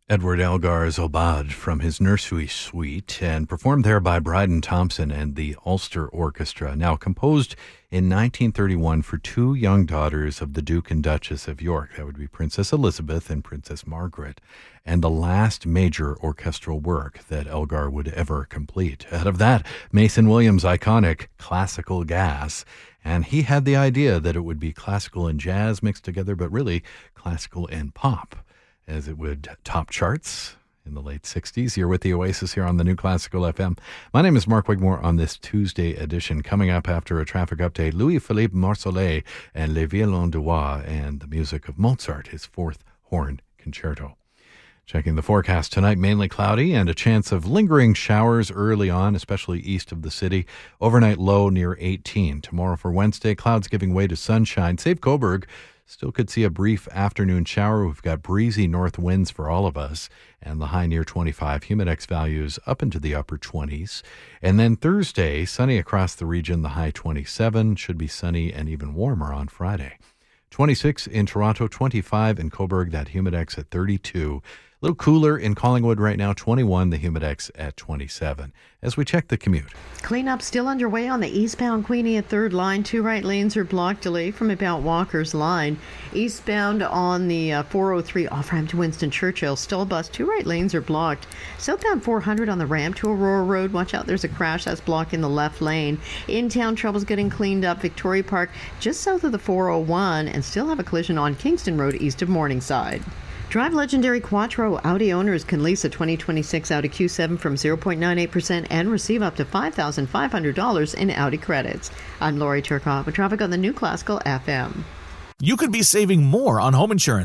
Edward Elgar's Obad from his Nursery Suite, and performed there by Bryden Thompson and the Ulster Orchestra. Now composed in 1931 for two young daughters of the Duke and Duchess of York. That would be Princess Elizabeth and Princess Margaret, and the last major orchestral work that Elgar would ever complete. Out of that, Mason Williams' iconic Classical Gas. And he had the idea that it would be classical and jazz mixed together, but really classical and pop, as it would top charts in the late 60s. You're with the Oasis here on the New Classical FM. My name is Mark Wigmore on this Tuesday edition. Coming up after a traffic update, Louis-Philippe Marsollet and Les Violons de Bois and the music of Mozart, his fourth horn concerto. Checking the forecast tonight, mainly cloudy and a chance of lingering showers early on, especially east of the city. Overnight low near 18. Tomorrow for Wednesday, clouds giving way to sunshine. Save Coburg. Still could see a brief afternoon shower. We've got breezy north winds for all of us, and the high near 25. Humidex values up into the upper 20s. And then Thursday, sunny across the region, the high 27. Should be sunny and even warmer on Friday. 26 in Toronto, 25 in Coburg, that Humidex at 32. A little cooler in Collingwood right now, 21, the Humidex at 27. As we check the commute. Cleanup still underway on the eastbound Queenie at 3rd line. Two right lanes are blocked. Delay from about Walker's line. Eastbound on the 403 off-ramp to Winston Churchill. Still a bus. Two right lanes are blocked. Southbound 400 on the ramp to Aurora Road. Watch out, there's a crash that's blocking the left lane. In-town trouble's getting cleaned up. Victoria Park just south of the 401, and still have a collision on Kingston Road east of Morningside. Drive legendary Quattro. Audi owners can lease a 2026 Audi Q7 from 0.98% and receive up to $5,500 in Audi credits. I'm Lori Turcotte with traffic on the New Classical FM. You could be saving more on home insurance